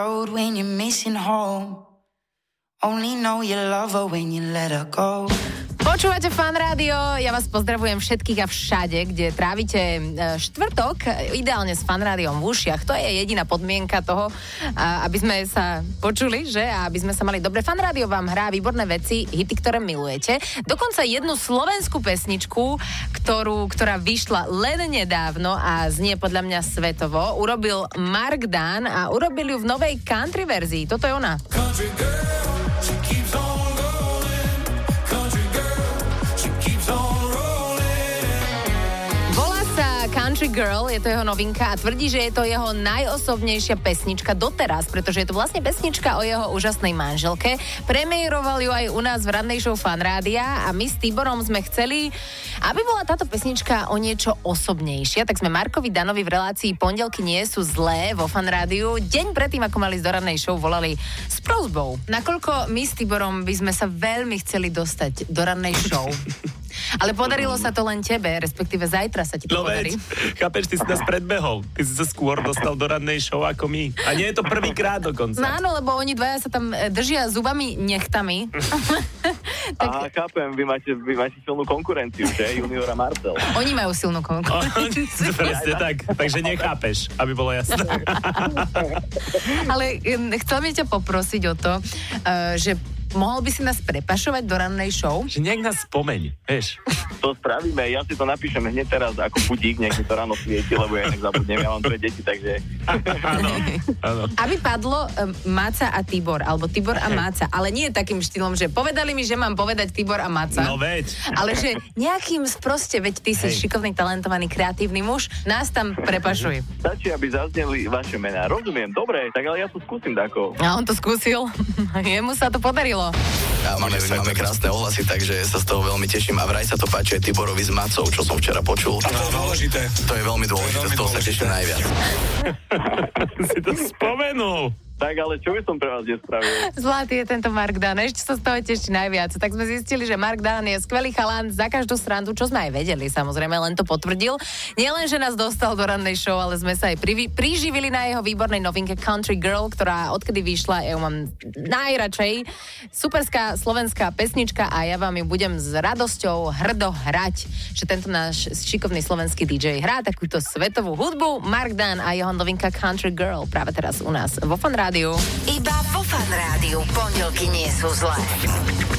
When you're missing home, only know you love her when you let her go. Počúvate Fan Rádio, ja vás pozdravujem všetkých a všade, kde trávite štvrtok, ideálne s Fan Rádiom v ušiach. To je jediná podmienka toho, aby sme sa počuli, že? A aby sme sa mali dobre. Fan Rádio vám hrá výborné veci, hity, ktoré milujete. Dokonca jednu slovenskú pesničku, ktorá vyšla len nedávno a znie podľa mňa svetovo, urobil Mark Dan a urobil ju v novej country verzii. Toto je ona. Country girl, she keeps on. Country Girl, je to jeho novinka a tvrdí, že je to jeho najosobnejšia pesnička doteraz, pretože je to vlastne pesnička o jeho úžasnej manželke. Premiéroval ju aj u nás v rannej show Fan Rádia a my s Tiborom sme chceli, aby bola táto pesnička o niečo osobnejšia, tak sme Markovi Danovi v relácii Pondelky nie sú zlé vo Fan Rádiu deň predtým, ako mali do rannej show, volali s prosbou. Nakoľko my s Tiborom by sme sa veľmi chceli dostať do rannej show. Ale podarilo sa to len tebe, respektíve zajtra sa ti to podarí. Chápeš, ty si nás predbehol. Ty si sa skôr dostal do rannej show ako my. A nie je to prvýkrát dokonca. No áno, lebo oni dvaja sa tam držia zubami nechtami. Tak... Aha, chápem, vy máte silnú konkurenciu, že? Junior a Marcel. Oni majú silnú konkurenciu. Presne tak, takže nechápeš, aby bolo jasné. Ale chcel mi ťa poprosiť o to, že mohol by si nás prepašovať do rannej show? Že nejak nás spomeň, vieš. To spravíme, ja si to napíšem hneď teraz ako budík, nech mi to ráno svieti, lebo ja inak zabudnem, ja mám 2 deti, takže... Áno. Aby padlo Máca a Tibor, alebo Tibor a Máca, ale nie takým štýlom, že povedali mi, že mám povedať Tibor a Máca. No veď. Ale že nejakým sproste, veď ty si šikovný, talentovaný, kreatívny muž, nás tam prepašuj. Stačí, aby zazneli vaše mená. Rozumiem, dobre, tak ale ja to skúsim tako. A on to skúsil, jemu sa to podarilo. A máme krásne ohlasy, takže sa z toho veľmi teším a vraj sa to páči aj Tiborovi s Macou, čo som včera počul. A to je dôležité. To je veľmi dôležité, z toho sa teším najviac. Si to spomenul. Tak, ale čo by som pre vás nespravil? Zlatý je tento Mark Dan, ešte sa z toho teší najviac. Tak sme zistili, že Mark Dan je skvelý chalan za každú srandu, čo sme aj vedeli, samozrejme, len to potvrdil. Nielen, že nás dostal do rannej show, ale sme sa aj priživili na jeho výbornej novinke Country Girl, ktorá odkedy vyšla, ja ju mám najradšej. Superská slovenská pesnička a ja vám ju budem s radosťou hrdo hrať, že tento náš šikovný slovenský DJ hrá takúto svetovú hudbu. Mark Dan a jeho novinka Country Girl práve teraz u nás vo Fan Rádiu. Iba vo Fan Rádiu Pondelky nie sú zlé.